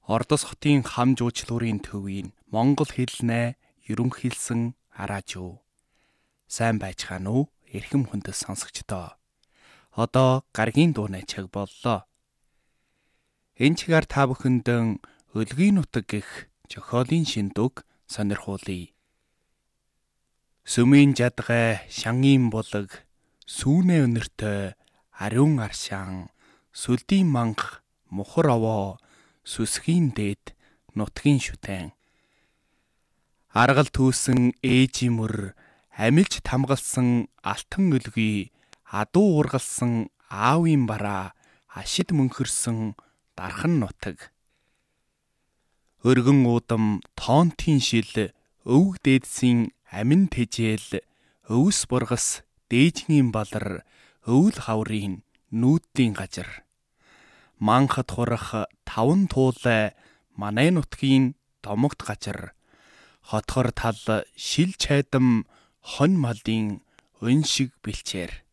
Ордос хотын хам жуучлуурын төвийн монгол хэлнээ ерөнхийлсөн араажуу. Сайн байцгаана уу? Эрхэм хүндэт сонсогчдоо. Одоо гаргийн дууны цаг боллоо. Энэ чигээр та бүхэндээ өлгийн нутаг гэх зохиолын шиндүг сонирхуулъя. Сүмийн жадгай шангийн булаг, сүүнэ өнөртөө ариун аршаан, сүлдийн манх мухар овоо, сүсгийн дээд нутгийн шүтэн. Аргал түүсэн ээжийн мөр, амилж тамгалсан алтан өлгий, адуу ургалсан аавын бараа, ашид мөнхөрсөн дархан нутаг. Өргөн уудам тоонтын шил, өвг дээдсийн амин тэжээл, өвс бургас дээжгийн балар, өвл хаврын нүүдлийн газар. Манхад хурах таван туулай, манай нутгийн домогт газар. Хотхор тал шил чайдам, хонь малын өн шиг бэлчээр.